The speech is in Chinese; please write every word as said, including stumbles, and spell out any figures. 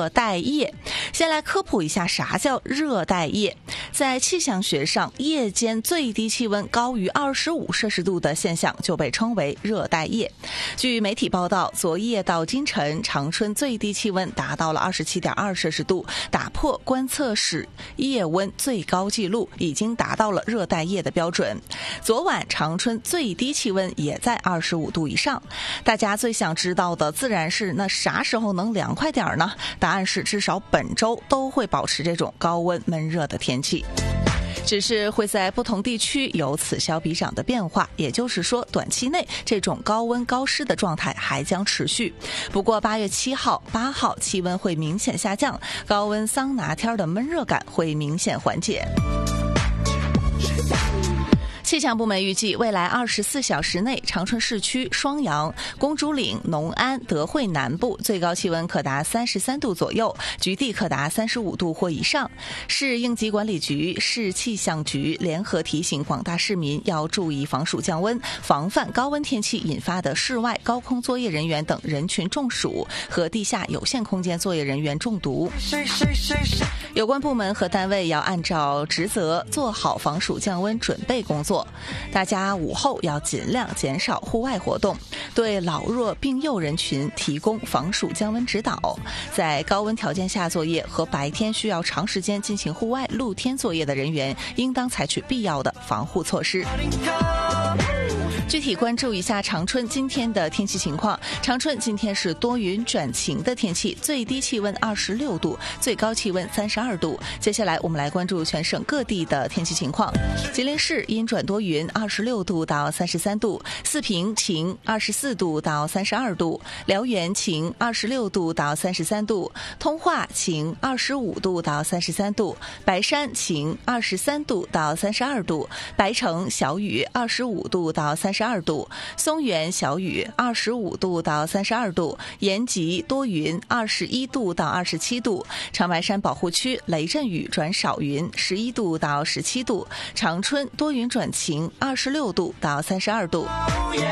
热带夜。先来科普一下啥叫热带夜。在气象学上，夜间最低气温高于二十五摄氏度的现象就被称为热带夜。据媒体报道，昨夜到今晨，长春最低气温达到了 二十七点二摄氏度，打破观测史夜温最高纪录，已经达到了热带夜的标准。昨晚长春最低气温也在二十五度以上。大家最想知道的自然是那啥时候能凉快点呢？答案是至少本周都会保持这种高温闷热的天气，只是会在不同地区有此消彼长的变化，也就是说短期内这种高温高湿的状态还将持续。不过八月七号、八号气温会明显下降，高温桑拿天的闷热感会明显缓解。气象部门预计，未来二十四小时内，长春市区、双阳、公主岭、农安、德惠南部最高气温可达三十三度左右，局地可达三十五度或以上。市应急管理局、市气象局联合提醒广大市民要注意防暑降温，防范高温天气引发的室外高空作业人员等人群中暑和地下有限空间作业人员中毒。有关部门和单位要按照职责做好防暑降温准备工作。大家午后要尽量减少户外活动，对老弱病幼人群提供防暑降温指导。在高温条件下作业和白天需要长时间进行户外露天作业的人员，应当采取必要的防护措施。具体关注一下长春今天的天气情况。长春今天是多云转晴的天气，最低气温二十六度，最高气温三十二度。接下来我们来关注全省各地的天气情况。吉林市阴转多云，二十六度到三十三度；四平晴，二十四度到三十二度；辽源晴，二十六度到三十三度；通化晴，二十五度到三十三度；白山晴，二十三度到三十二度；白城小雨，二十五度到三十二度；松原小雨，二十五度到三十二度；延吉多云，二十一度到二十七度；长白山保护区雷阵雨转少云，十一度到十七度；长春多云转晴，二十六度到三十二度。